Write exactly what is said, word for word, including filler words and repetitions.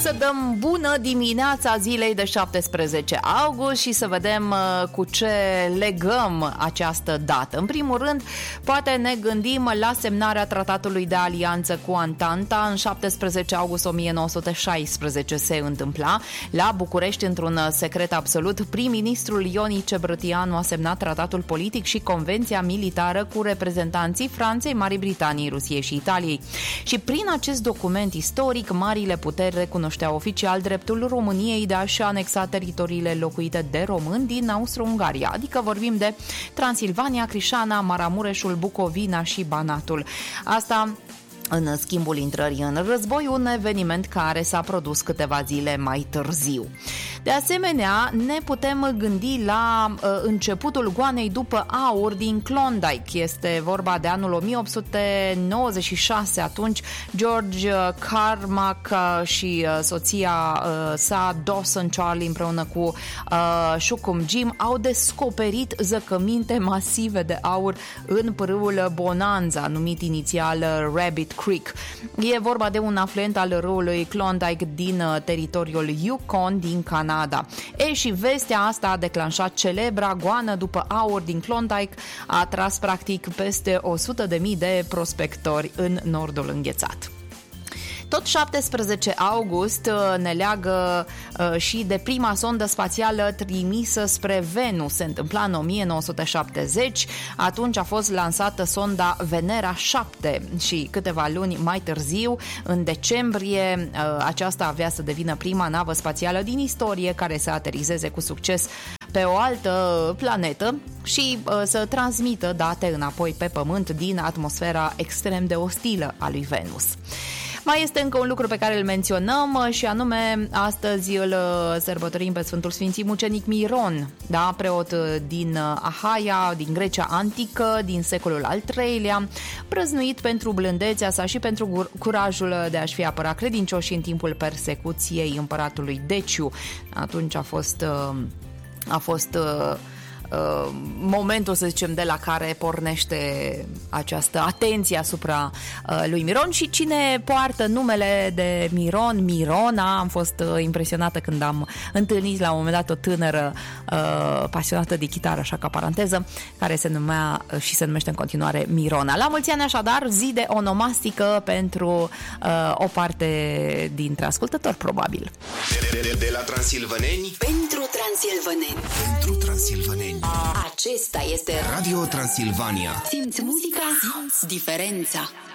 să dăm bună dimineața zilei de șaptesprezece august și să vedem cu ce legăm această dată. În primul rând, poate ne gândim la semnarea tratatului de alianță cu Antanta. În șaptesprezece august o mie nouă sute șaisprezece se întâmpla. La București, într-un secret absolut, prim-ministrul Ionice Brătianu a semnat tratatul politic și convenția militară cu reprezentanții Franței, Marii Britanii, Rusiei și Italiei. Și prin acest document istoric, marile puteri recunoșteau oficial dreptul României de a-și anexa teritoriile locuite de români din Austro-Ungaria, adică vorbim de Transilvania, Crișana, Maramureșul, Bucovina și Banatul. Asta în schimbul intrării în război, un eveniment care s-a produs câteva zile mai târziu. De asemenea, ne putem gândi la uh, începutul goanei după aur din Klondike. Este vorba de anul o mie opt sute nouăzeci și șase. Atunci George Carmack și uh, soția uh, sa Dawson Charlie împreună cu uh, Shukum Jim au descoperit zăcăminte masive de aur în pârâul Bonanza, numit inițial Rabbit Creek. E vorba de un afluent al râului Klondike din uh, teritoriul Yukon din Canada. E, și vestea asta a declanșat celebra goană după aur din Klondike, a atras practic peste o sută de mii de prospectori în nordul înghețat. Tot șaptesprezece august ne leagă uh, și de prima sondă spațială trimisă spre Venus. Se întâmpla în o mie nouă sute șaptezeci, atunci a fost lansată sonda Venera șapte și câteva luni mai târziu, în decembrie, uh, aceasta avea să devină prima navă spațială din istorie care să aterizeze cu succes pe o altă planetă și uh, să transmită date înapoi pe Pământ din atmosfera extrem de ostilă a lui Venus. Mai este încă un lucru pe care îl menționăm și anume astăzi îl sărbătorim pe Sfântul Sfinții Mucenic Miron, da? Preot din Ahaia, din Grecia antică, din secolul al treilea, prăznuit pentru blândețea sa și pentru curajul de a-și fi apărat credincioșii în timpul persecuției împăratului Deciu. Atunci a fost a fost momentul, să zicem, de la care pornește această atenție asupra uh, lui Miron. Și cine poartă numele de Miron, Mirona, am fost uh, impresionată când am întâlnit la un moment dat o tânără uh, pasionată de chitară, așa ca paranteză, care se numea uh, și se numește în continuare Mirona. La mulți ani, așadar, zi de onomastică pentru uh, o parte dintre ascultători, probabil. De, de, de la transilvaneni pentru transilvaneni. Pentru transilvaneni. Acesta este Radio Transilvania. Simți muzica, simți diferența.